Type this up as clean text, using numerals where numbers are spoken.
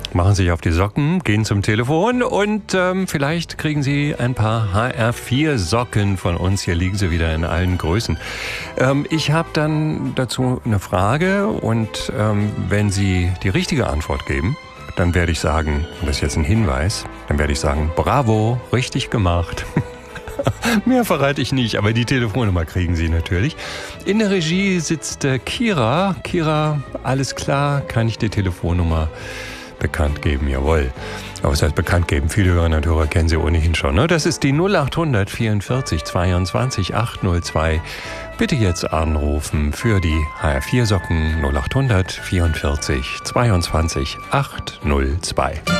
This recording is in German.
machen sich auf die Socken, gehen zum Telefon und vielleicht kriegen Sie ein paar HR4-Socken von uns. Hier liegen sie wieder in allen Größen. Ich habe dann dazu eine Frage und wenn Sie die richtige Antwort geben, dann werde ich sagen, und das ist jetzt ein Hinweis, dann werde ich sagen, bravo, richtig gemacht. Mehr verrate ich nicht, aber die Telefonnummer kriegen Sie natürlich. In der Regie sitzt Kira. Kira, alles klar, kann ich die Telefonnummer bekannt geben? Jawohl. Aber was heißt bekannt geben? Viele Hörerinnen und Hörer kennen sie ohnehin schon. Ne? Das ist die 0800 44 22 802. Bitte jetzt anrufen für die HR4 Socken 0800 44 22 802.